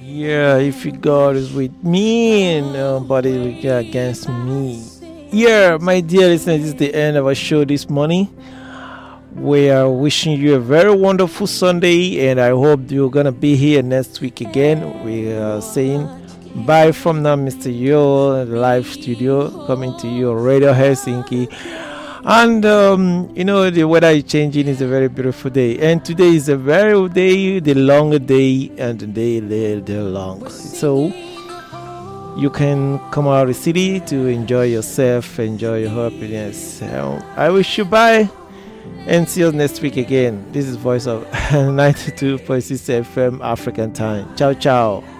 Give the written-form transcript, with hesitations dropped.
Yeah, if God is with me, nobody will go against me. Yeah, my dear listeners, this is the end of our show this morning. We are wishing you a very wonderful Sunday, and I hope you're gonna be here next week again. We are saying bye from now, Mr. Yo, live studio coming to you, Radio Helsinki. And the weather is changing. It's a very beautiful day, and today is a very day, the longer day, and the day the long. So you can come out of the city to enjoy yourself, enjoy your happiness. I wish you bye, and see you next week again. This is Voice of 92.6 FM African Time. Ciao, ciao.